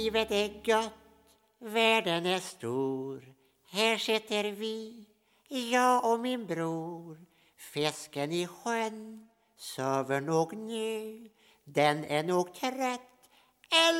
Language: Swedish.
Livet är gött, världen är stor. Här sitter vi, jag och min bror. Fisken i sjön söver nog nu, den är nog trött.